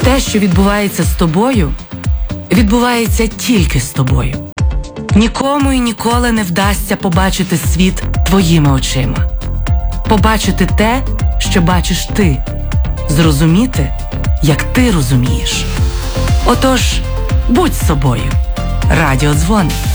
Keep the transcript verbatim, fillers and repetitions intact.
Те, що відбувається з тобою, відбувається тільки з тобою. Нікому і ніколи не вдасться побачити світ твоїми очима. Побачити те, що бачиш ти. Зрозуміти, як ти розумієш. Отож, будь собою. Радіодзвони.